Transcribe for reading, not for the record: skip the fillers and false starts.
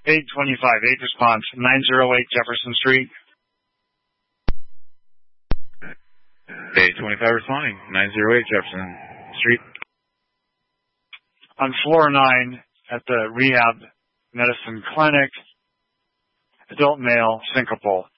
825, 8 response, 908 Jefferson Street. 825 responding, 908 Jefferson Street. On floor 9 at the Rehab Medicine Clinic, adult male, syncopal.